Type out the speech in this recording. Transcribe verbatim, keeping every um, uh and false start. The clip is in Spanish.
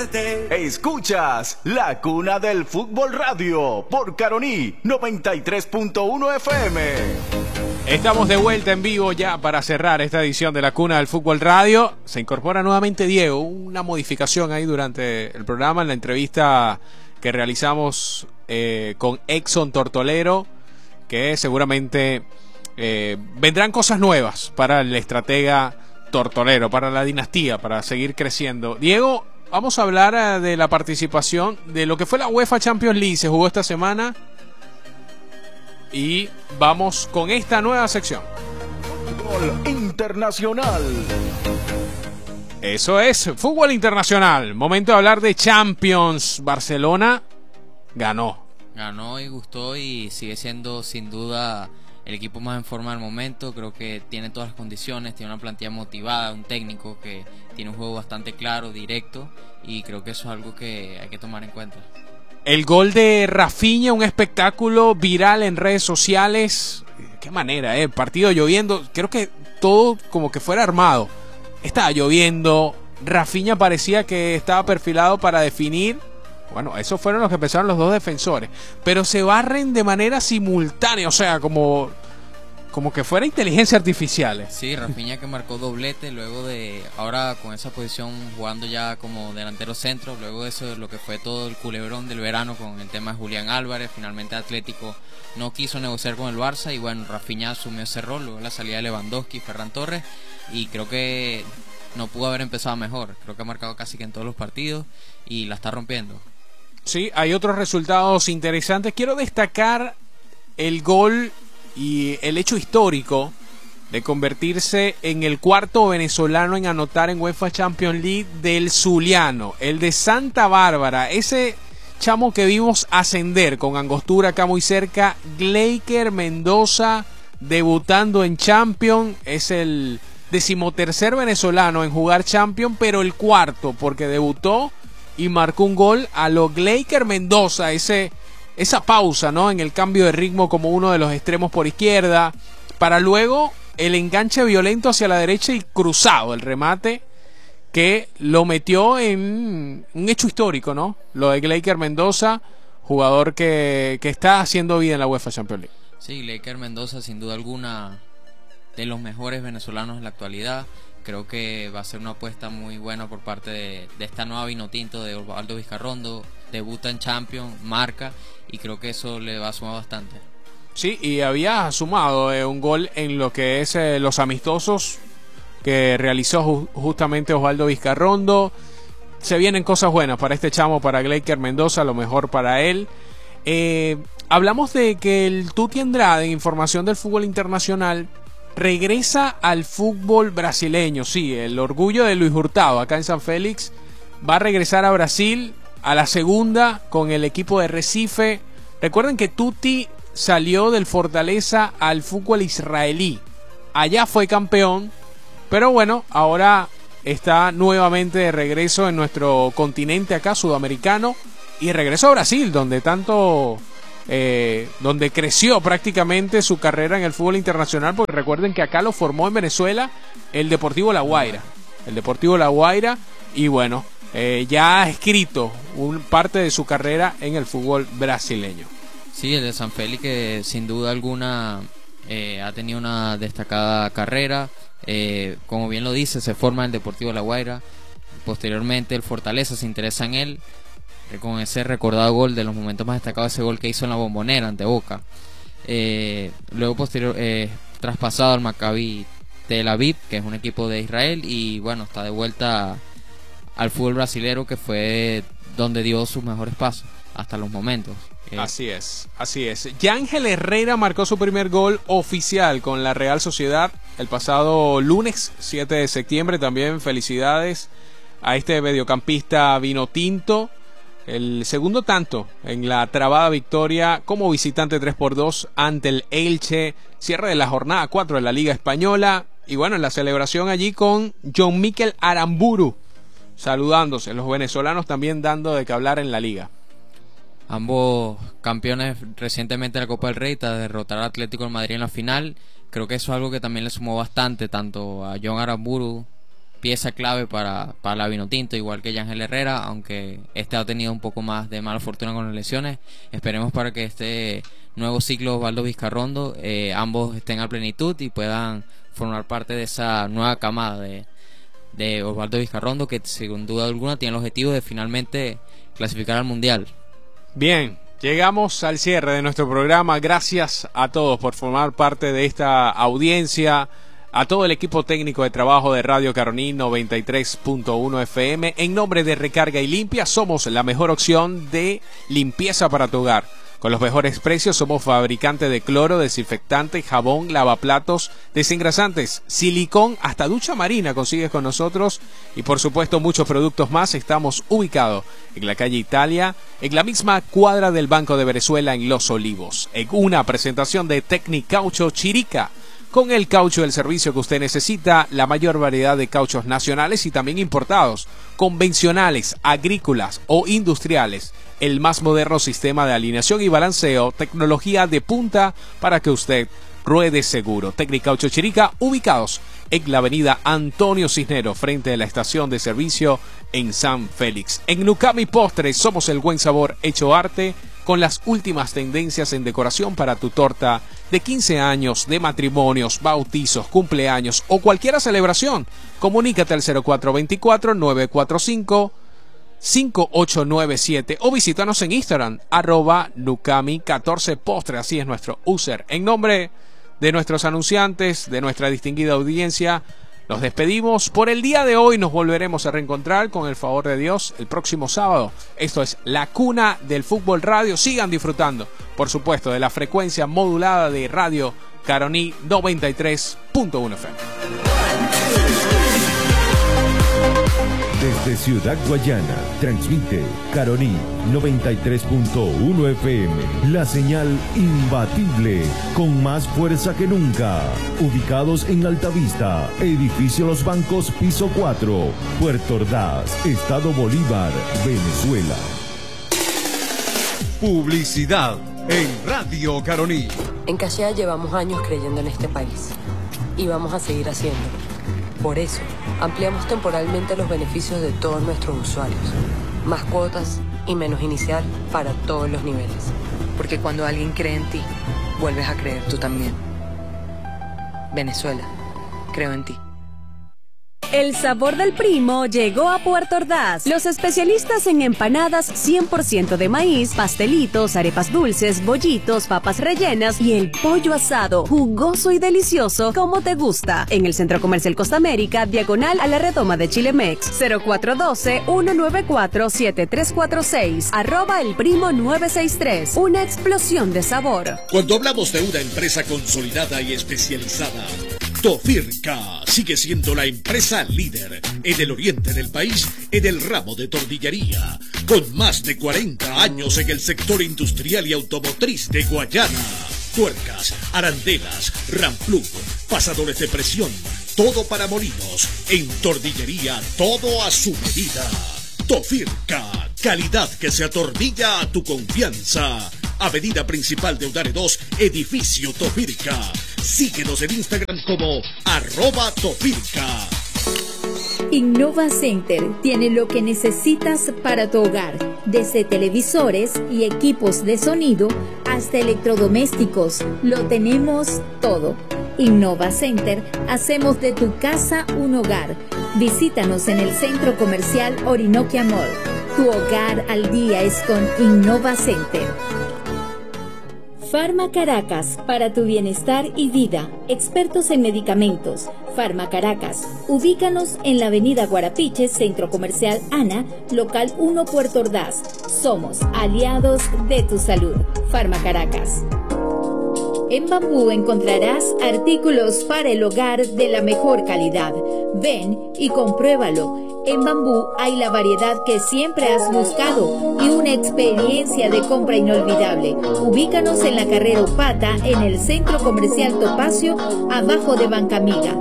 fuerte. Escuchas La Cuna del Fútbol Radio por Caroní noventa y tres punto uno F M. Estamos de vuelta en vivo ya para cerrar esta edición de La Cuna del Fútbol Radio. Se incorpora nuevamente Diego, una modificación ahí durante el programa en la entrevista que realizamos eh, con Exxon Tortolero, que seguramente eh, vendrán cosas nuevas para el estratega Tortolero, para la dinastía, para seguir creciendo. Diego, vamos a hablar eh, de la participación de lo que fue la UEFA Champions League. Se jugó esta semana y vamos con esta nueva sección. Fútbol internacional. Eso es, fútbol internacional. Momento de hablar de Champions. Barcelona ganó. Ganó y gustó y sigue siendo sin duda el equipo más en forma del momento. Creo que tiene todas las condiciones, tiene una plantilla motivada, un técnico que tiene un juego bastante claro, directo, y creo que eso es algo que hay que tomar en cuenta. El gol de Rafinha, un espectáculo viral en redes sociales. Qué manera, eh, partido lloviendo, creo que todo como que fuera armado. Estaba lloviendo, Rafinha parecía que estaba perfilado para definir. Bueno, esos fueron los que empezaron los dos defensores, pero se barren de manera simultánea, o sea, como, como que fuera inteligencia artificial. Sí, Rafinha que marcó doblete luego de, ahora con esa posición jugando ya como delantero centro, luego de eso lo que fue todo el culebrón del verano con el tema de Julián Álvarez. Finalmente Atlético no quiso negociar con el Barça y bueno, Rafinha asumió ese rol, luego la salida de Lewandowski y Ferran Torres, y creo que no pudo haber empezado mejor. Creo que ha marcado casi que en todos los partidos y la está rompiendo. Sí, hay otros resultados interesantes. Quiero destacar el gol y el hecho histórico de convertirse en el cuarto venezolano en anotar en UEFA Champions League del Zuliano, el de Santa Bárbara, ese chamo que vimos ascender con Angostura acá muy cerca. Gleiker Mendoza debutando en Champions, es el decimotercer venezolano en jugar Champions, pero el cuarto porque debutó y marcó un gol a lo Gleiker Mendoza, ese, esa pausa, ¿no?, en el cambio de ritmo como uno de los extremos por izquierda, para luego el enganche violento hacia la derecha y cruzado, el remate que lo metió en un hecho histórico, ¿no? Lo de Gleiker Mendoza, jugador que, que está haciendo vida en la UEFA Champions League. Sí, Gleiker Mendoza sin duda alguna de los mejores venezolanos en la actualidad. Creo que va a ser una apuesta muy buena por parte de, de esta nueva Vinotinto de Osvaldo Vizcarrondo. Debuta en Champions, marca, y creo que eso le va a sumar bastante. Sí, y había sumado eh, un gol en lo que es eh, los amistosos que realizó ju justamente Osvaldo Vizcarrondo. Se vienen cosas buenas para este chamo, para Gleiker Mendoza, lo mejor para él. Eh, hablamos de que el Tuti Andrade, en información del fútbol internacional, regresa al fútbol brasileño. Sí, el orgullo de Luis Hurtado acá en San Félix va a regresar a Brasil a la segunda con el equipo de Recife. Recuerden que Tuti salió del Fortaleza al fútbol israelí, allá fue campeón, pero bueno, ahora está nuevamente de regreso en nuestro continente acá sudamericano y regresó a Brasil, donde tanto Eh, donde creció prácticamente su carrera en el fútbol internacional, porque recuerden que acá lo formó en Venezuela el Deportivo La Guaira, el Deportivo La Guaira, y bueno, eh, ya ha escrito un, parte de su carrera en el fútbol brasileño. Sí, el de San Félix que sin duda alguna eh, ha tenido una destacada carrera, eh, como bien lo dice, se forma en el Deportivo La Guaira, posteriormente el Fortaleza se interesa en él, con ese recordado gol, de los momentos más destacados, ese gol que hizo en la Bombonera ante Boca. Eh, luego posterior eh, traspasado al Maccabi Tel Aviv, que es un equipo de Israel, y bueno, está de vuelta al fútbol brasilero, que fue donde dio sus mejores pasos hasta los momentos. Eh, así es, así es. Yángel Herrera marcó su primer gol oficial con la Real Sociedad el pasado lunes siete de septiembre. También felicidades a este mediocampista vinotinto. El segundo tanto en la trabada victoria como visitante tres por dos ante el Elche, cierre de la jornada cuatro de la Liga Española, y bueno, en la celebración allí con John Mikel Aramburu saludándose, los venezolanos también dando de qué hablar en la Liga. Ambos campeones recientemente de la Copa del Rey, tras derrotar al Atlético de Madrid en la final. Creo que eso es algo que también le sumó bastante tanto a John Aramburu pieza clave para, para la Vinotinto, igual que Yangel Herrera, aunque este ha tenido un poco más de mala fortuna con las lesiones. Esperemos para que este nuevo ciclo Osvaldo Vizcarrondo, eh, ambos estén a plenitud y puedan formar parte de esa nueva camada de, de Osvaldo Vizcarrondo, que sin duda alguna tiene el objetivo de finalmente clasificar al Mundial. Bien, llegamos al cierre de nuestro programa. Gracias a todos por formar parte de esta audiencia, a todo el equipo técnico de trabajo de Radio Caroní noventa y tres punto uno F M. En nombre de Recarga y Limpia, somos la mejor opción de limpieza para tu hogar. Con los mejores precios, somos fabricante de cloro, desinfectante, jabón, lavaplatos, desengrasantes, silicón, hasta ducha marina consigues con nosotros. Y por supuesto muchos productos más. Estamos ubicados en la calle Italia, en la misma cuadra del Banco de Venezuela, en Los Olivos. En una presentación de Tecnicaucho Chirica, con el caucho del servicio que usted necesita, la mayor variedad de cauchos nacionales y también importados, convencionales, agrícolas o industriales, el más moderno sistema de alineación y balanceo, tecnología de punta para que usted ruede seguro. Tecnicaucho Chirica, ubicados en la avenida Antonio Cisneros, frente a la estación de servicio en San Félix. En Nucami Postres, somos el buen sabor hecho arte, con las últimas tendencias en decoración para tu torta de quince años, de matrimonios, bautizos, cumpleaños o cualquier celebración. Comunícate al cero cuatro dos cuatro, nueve cuatro cinco, cinco ocho nueve siete o visítanos en Instagram, arroba Nucami catorce Postre, así es nuestro user. En nombre de nuestros anunciantes, de nuestra distinguida audiencia, nos despedimos por el día de hoy. Nos volveremos a reencontrar con el favor de Dios el próximo sábado. Esto es La Cuna del Fútbol Radio. Sigan disfrutando, por supuesto, de la frecuencia modulada de Radio Caroní noventa y tres punto uno F M. Desde Ciudad Guayana, transmite Caroní noventa y tres punto uno F M, la señal imbatible, con más fuerza que nunca. Ubicados en Altavista, edificio Los Bancos, piso cuatro, Puerto Ordaz, Estado Bolívar, Venezuela. Publicidad en Radio Caroní. En Cachea llevamos años creyendo en este país y vamos a seguir haciéndolo. Por eso, ampliamos temporalmente los beneficios de todos nuestros usuarios. Más cuotas y menos inicial para todos los niveles. Porque cuando alguien cree en ti, vuelves a creer tú también. Venezuela, creo en ti. El sabor del primo llegó a Puerto Ordaz. Los especialistas en empanadas cien por ciento de maíz, pastelitos, arepas dulces, bollitos, papas rellenas y el pollo asado, jugoso y delicioso como te gusta. En el Centro Comercial Costa América, diagonal a la redoma de Chilemex. cero cuatro uno dos, uno nueve cuatro, siete tres cuatro seis, arroba el primo nueve seis tres. Una explosión de sabor. Cuando hablamos de una empresa consolidada y especializada, Tofirca sigue siendo la empresa líder en el oriente del país en el ramo de tortillería, con más de cuarenta años en el sector industrial y automotriz de Guayana. Tuercas, arandelas, ramplug, pasadores de presión, todo para molinos. En tortillería, todo a su medida. Tofirca, calidad que se atornilla a tu confianza. Avenida Principal de Udare dos, Edificio Tofirca. Síguenos en Instagram como arroba Tofirca. Innova Center tiene lo que necesitas para tu hogar, desde televisores y equipos de sonido hasta electrodomésticos. Lo tenemos todo. Innova Center, hacemos de tu casa un hogar. Visítanos en el Centro Comercial Orinoquia Mall. Tu hogar al día es con Innova Center. Farma Caracas, para tu bienestar y vida. Expertos en medicamentos. Farma Caracas. Ubícanos en la avenida Guarapiche, Centro Comercial Ana, local uno, Puerto Ordaz. Somos aliados de tu salud. Farma Caracas. En Bambú encontrarás artículos para el hogar de la mejor calidad. Ven y compruébalo. En Bambú hay la variedad que siempre has buscado y una experiencia de compra inolvidable. Ubícanos en la carrera Upata, en el Centro Comercial Topacio, abajo de Banca Amiga.